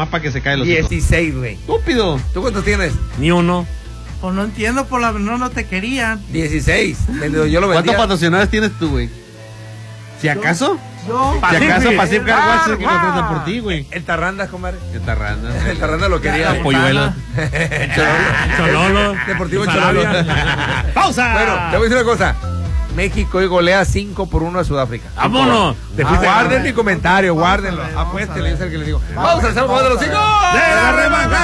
Nomás para que se cae los 16, güey. Estúpido. ¿Tú cuántos tienes? Ni uno. Pues no entiendo, no te querían. 16. Yo lo vendía. ¿Cuántos patrocinadores tienes tú, güey? Si acaso. Yo. Si acaso Pacific Airways es el que contrata por ti, güey. El Tarranda, comadre. El Tarranda. El Tarranda lo quería. El Polluelo. Chololo. Deportivo Chololo. ¡Pausa! Bueno, te voy a decir una cosa. México hoy golea 5-1 a Sudáfrica. ¡Vámonos! Guarden mi comentario, guárdenlo. Apuéstenle, es el que les digo. Vamos a hacer de los 5 de la remangada.